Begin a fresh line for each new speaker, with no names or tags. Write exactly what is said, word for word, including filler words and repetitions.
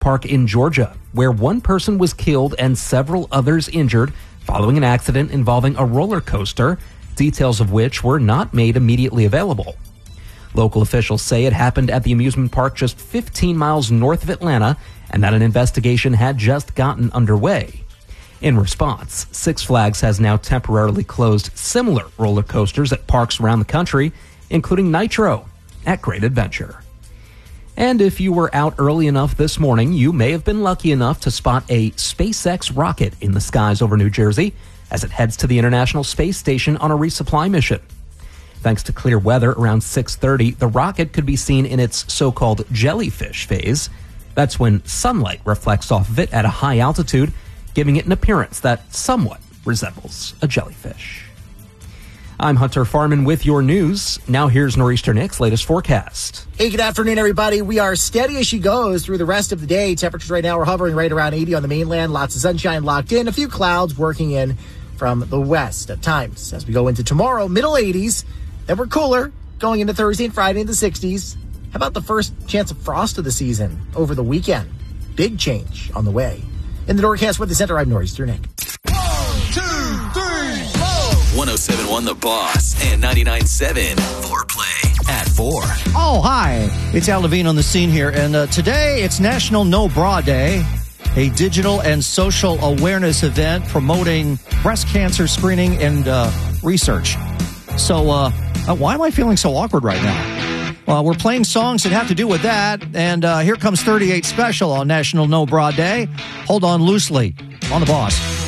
Park in Georgia, where one person was killed and several others injured following an accident involving a roller coaster, details of which were not made immediately available. Local officials say it happened at the amusement park just fifteen miles north of Atlanta and that an investigation had just gotten underway. In response, Six Flags has now temporarily closed similar roller coasters at parks around the country, including Nitro at Great Adventure. And if you were out early enough this morning, you may have been lucky enough to spot a SpaceX rocket in the skies over New Jersey as it heads to the International Space Station on a resupply mission. Thanks to clear weather around six thirty, the rocket could be seen in its so-called jellyfish phase. That's when sunlight reflects off of it at a high altitude, giving it an appearance that somewhat resembles a jellyfish. I'm Hunter Farman with your news. Now here's Nor'easter Nick's latest forecast.
Hey, good afternoon, everybody. We are steady as she goes through the rest of the day. Temperatures right now are hovering right around eighty on the mainland. Lots of sunshine locked in. A few clouds working in from the west at times. As we go into tomorrow, middle eighties. Then we're cooler going into Thursday and Friday in the sixties. How about the first chance of frost of the season over the weekend? Big change on the way. In the Norcast Weather Center, I'm Nor'easter Nick.
One, two, three, four.
one oh seven point one The Boss and ninety-nine point seven Foreplay at four.
Oh, hi. It's Al Levine on the scene here. And uh, today it's National No Bra Day, a digital and social awareness event promoting breast cancer screening and uh, research. So uh, uh, why am I feeling so awkward right now? Well, we're playing songs that have to do with that. And uh, here comes thirty-eight Special on National No Bra Day. Hold on loosely on The Boss.